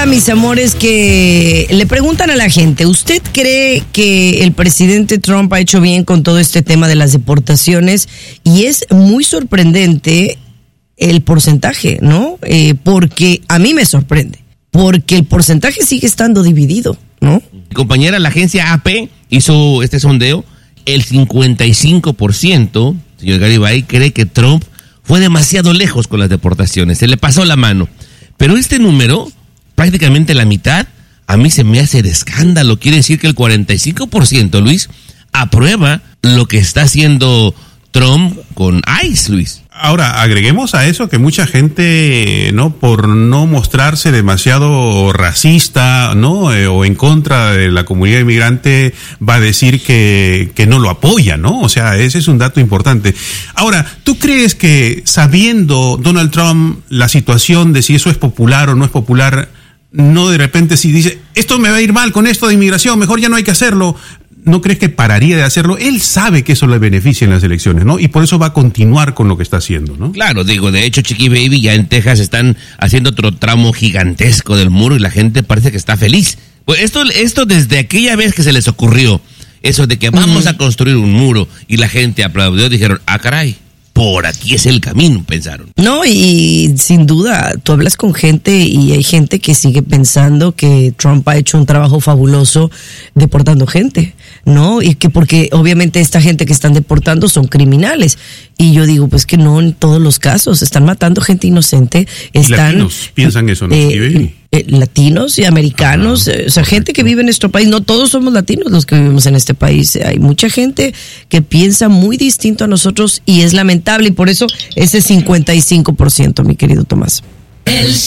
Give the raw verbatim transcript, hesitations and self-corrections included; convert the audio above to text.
Resulta, mis amores, que le preguntan a la gente, ¿usted cree que el presidente Trump ha hecho bien con todo este tema de las deportaciones? Y es muy sorprendente el porcentaje, ¿no? Eh, porque a mí me sorprende, porque el porcentaje sigue estando dividido, ¿no? Compañera, la agencia A P hizo este sondeo. El cincuenta y cinco por ciento, señor Garibay, cree que Trump fue demasiado lejos con las deportaciones, se le pasó la mano. Pero este número, prácticamente la mitad, a mí se me hace de escándalo. Quiere decir que el cuarenta y cinco por ciento, Luis, aprueba lo que está haciendo Trump con ICE, Luis. Ahora, agreguemos a eso que mucha gente, ¿no? Por no mostrarse demasiado racista, ¿no? Eh, o en contra de la comunidad inmigrante, va a decir que, que no lo apoya, ¿no? O sea, ese es un dato importante. Ahora, ¿tú crees que sabiendo Donald Trump la situación de si eso es popular o no es popular, no de repente si dice, esto me va a ir mal con esto de inmigración, mejor ya no hay que hacerlo? ¿No crees que pararía de hacerlo? Él sabe que eso le beneficia en las elecciones, ¿no? Y por eso va a continuar con lo que está haciendo, ¿no? Claro, digo, de hecho, Chiqui Baby, ya en Texas están haciendo otro tramo gigantesco del muro y la gente parece que está feliz. Pues esto, esto desde aquella vez que se les ocurrió, eso de que vamos uh-huh. a construir un muro y la gente aplaudió, dijeron, ah, caray, por aquí es el camino, pensaron. No, y sin duda, tú hablas con gente y hay gente que sigue pensando que Trump ha hecho un trabajo fabuloso deportando gente, ¿no? Y que porque obviamente esta gente que están deportando son criminales. Y yo digo, pues que no en todos los casos, están matando gente inocente, están... Latinos piensan eso, ¿no? Eh, eh, latinos y americanos, Ajá, eh, o sea, correcto. Gente que vive en nuestro país, no todos somos latinos los que vivimos en este país, hay mucha gente que piensa muy distinto a nosotros y es lamentable, y por eso ese cincuenta y cinco por ciento, mi querido Tomás.